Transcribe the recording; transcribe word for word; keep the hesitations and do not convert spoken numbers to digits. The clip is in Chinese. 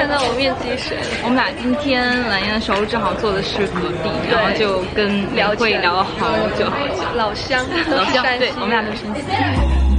看到我面积水。 我们俩今天来烟的时候正好坐的是隔壁，然后就跟聊会聊了好久好久。 老乡， 老乡，对， 山西我们俩都是山西。